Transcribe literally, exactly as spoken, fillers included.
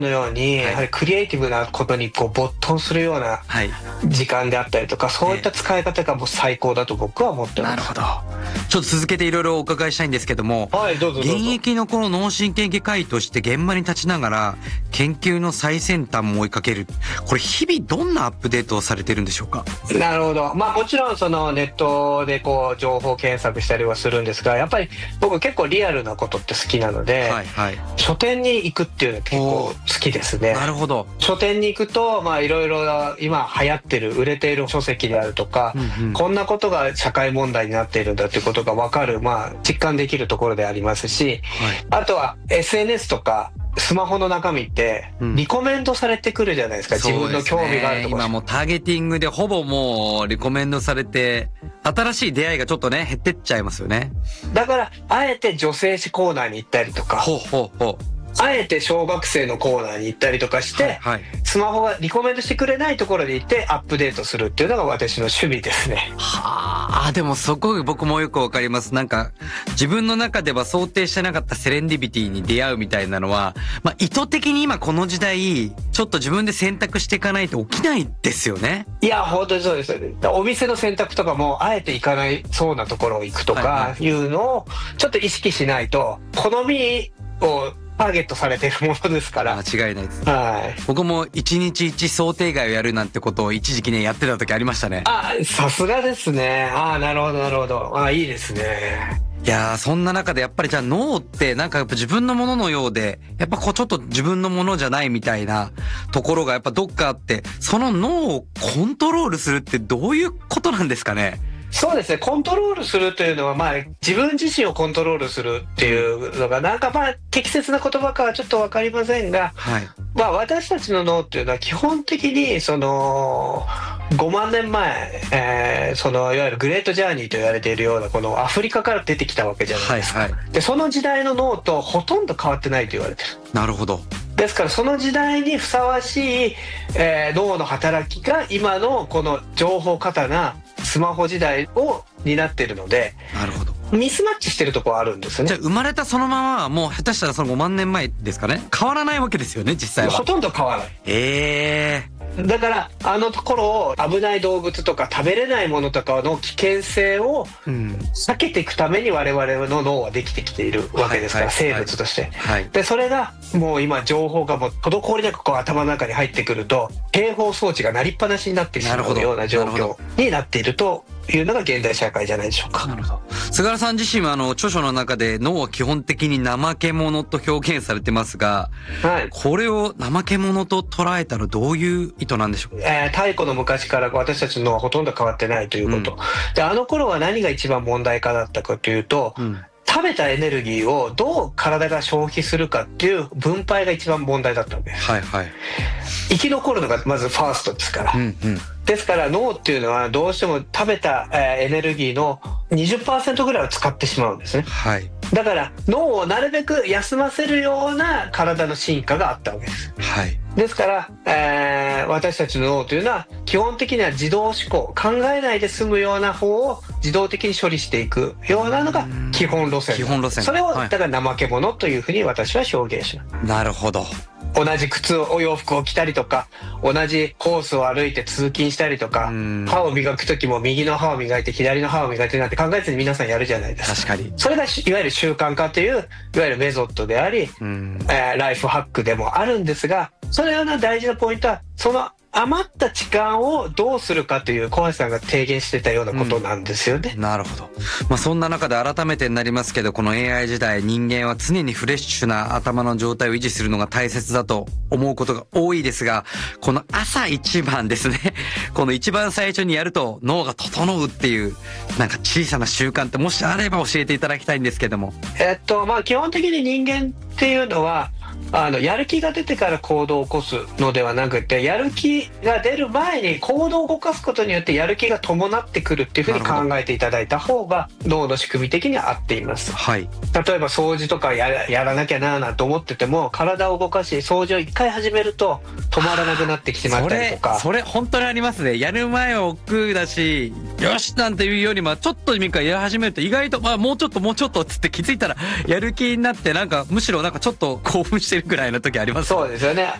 のように、やはりクリエイティブなことにこう没頭するような時間であったりとか、そういった使い方がもう最高だと僕は思ってます。 なるほど。ちょっと続けていろいろお伺いしたいんですけども、 はい、どうぞどうぞ。 現役のこの脳神経外科医として現場に立ちながら研究の最先端も追いかける、これ日々どんなアップデートをされてるんでしょうか？ なるほど。まあもちろんそのネットでこう情報検索したりはするんですが、やっぱり僕結構リアルなことって好きなので、はいはい、書店に行くっていうのは結構好きですね。 なるほど。 書店に行くと、まあいろいろ今流行ってる売れている書籍であるとか、うんうん、こんなことが社会問題になっているんだっていうことが分かる、まあ実感できるところでありますし、はい、あとは エスエヌエス とかスマホの中身ってリコメンドされてくるじゃないですか、うん、自分の興味があるところ、 今もうターゲティングでほぼもうリコメンドされて新しい出会いがちょっとね減ってっちゃいますよね。 だからあえて女性誌コーナーに行ったりとか、 ほうほうほう、 あえて小学生のコーナーに行ったりとかして、はいはい、スマホがリコメンドしてくれないところで行ってアップデートするっていうのが私の趣味ですね。 はあ、でもそこ僕もよくわかります。なんか自分の中では想定してなかったセレンディビティに出会うみたいなのは、まあ意図的に今この時代ちょっと自分で選択していかないと起きないですよね。 いや本当にそうです。お店の選択とかもあえて行かないそうなところを行くとかいうのをちょっと意識しないと、好みをターゲットされているものですから。 間違いないです。 はい。 僕も一日一想定外をやるなんてことを一時期ねやってた時ありましたね。 あ、さすがですね。あ、なるほどなるほど。あ、いいですね。 いやー、そんな中でやっぱりじゃあ脳ってなんかやっぱ自分のもののようで、やっぱこうちょっと自分のものじゃないみたいなところがやっぱどっかあって、その脳をコントロールするってどういうことなんですかね？ そうですね、コントロールするというのは、まあ、自分自身をコントロールするっていうのがなんかまあ適切な言葉かはちょっと分かりませんが、はい、まあ、私たちの脳っていうのは基本的にそのごまんねんまえ、えー、そのいわゆるグレートジャーニーと言われているようなこのアフリカから出てきたわけじゃないですか、はいはい、でその時代の脳とほとんど変わってないと言われてる。 なるほど。 ですからその時代にふさわしい、えー、脳の働きが今のこの情報過多なスマホ時代を担っているので、なるほど、ミスマッチしてるところあるんですよね。 じゃあ生まれたそのままもう下手したらそのごまんねんまえですかね、変わらないわけですよね実際は。 ほとんど変わらない。 ええー。 だからあのところを危ない動物とか食べれないものとかの危険性を避けていくために我々の脳はできてきているわけですから、はいはいはい、生物として、はい、でそれがもう今情報がもう滞りなくこう頭の中に入ってくると警報装置が鳴りっぱなしになってしまうような状況になっているというのが現代社会じゃないでしょうか。 なるほど。菅原さん自身はあの著書の中で脳は基本的に怠け者と表現されてますが、はい、これを怠け者と捉えたらどういう意図なんでしょうか？ えー、太古の昔から私たちの脳はほとんど変わってないということ、うん、であの頃は何が一番問題化だったかというと、うん、食べたエネルギーをどう体が消費するかっていう分配が一番問題だったわけです、はいはい、生き残るのがまずファーストですから、うんうん、ですから脳っていうのはどうしても食べた、えー、エネルギーの にじゅっパーセント ぐらいを使ってしまうんですね、はい、だから脳をなるべく休ませるような体の進化があったわけです、はい、ですから、えー、私たちの脳というのは基本的には自動思考、考えないで済むような方を自動的に処理していくようなのが基本路線。 基本路線。 それをだから怠け者というふうに私は表現します。 なるほど。 同じ靴をお洋服を着たりとか同じコースを歩いて通勤したりとか、歯を磨く時も右の歯を磨いて左の歯を磨いてなんて考えずに皆さんやるじゃないですか。 確かに。 それがいわゆる習慣化といういわゆるメソッドであり、えー、ライフハックでもあるんですが、それの大事なポイントはその余った時間をどうするかという小橋さんが提言してたようなことなんですよね、 うん、なるほど。まあ、そんな中で改めてになりますけど、この エーアイ 時代人間は常にフレッシュな頭の状態を維持するのが大切だと思うことが多いですが、この朝一番ですねこの一番最初にやると脳が整うっていうなんか小さな習慣ってもしあれば教えていただきたいんですけども。 えっとまあ基本的に人間っていうのはあのやる気が出てから行動を起こすのではなくて、やる気が出る前に行動を動かすことによってやる気が伴ってくるっていうふうに考えていただいた方が脳の仕組み的には合っています、はい、例えば掃除とか や, やらなきゃななんて思ってても体を動かし掃除を一回始めると止まらなくなってきてしまったりとか。 それそれ本当にありますね。やる前は億劫だしよしなんていうよりもちょっとでもいいからやり始めると意外と、まあ、もうちょっともうちょっとっつって気づいたらやる気になってなんかむしろなんかちょっと興奮してるぐらいの時あります。 そうですよね。